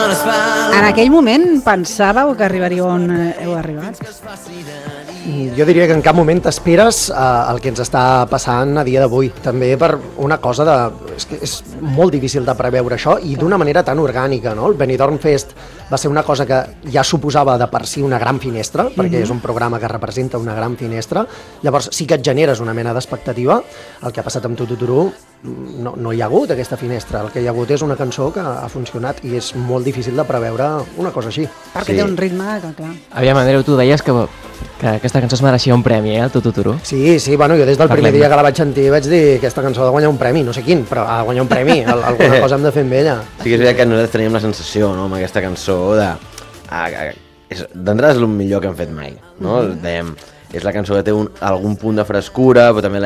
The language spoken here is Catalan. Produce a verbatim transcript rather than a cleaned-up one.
En aquell moment pensàveu que arribaríeu on heu arribat? Jo diria que en cap moment t'esperes eh, el que ens està passant a dia d'avui. També per una cosa de... És, que és molt difícil de preveure això i d'una manera tan orgànica, no? El Benidorm Fest va ser una cosa que ja suposava de per si una gran finestra, perquè mm-hmm. és un programa que representa una gran finestra. Llavors sí que et generes una mena d'expectativa. El que ha passat amb Tutu Turú no, no hi ha hagut aquesta finestra. El que hi ha hagut és una cançó que ha funcionat i és molt difícil de preveure una cosa així. Perquè sí. té un ritme que, clar... Aviam, Andreu, tu deies que, que aquesta cançó es mereixia un premi, eh, el Tutu Turú. Sí, sí, bueno, jo des del primer dia que la vaig sentir vaig dir que aquesta cançó ha de guanyar un premi, no sé quin, però ha de guanyar un premi, alguna cosa hem de fer amb ella. Sí que és veritat que nosaltres teníem la sensació, no?, amb aquesta cançó de... D'entrada és el millor que hem fet mai, no? Mm-hmm. Dèiem, és la cançó que té un, algun punt de frescura, però també la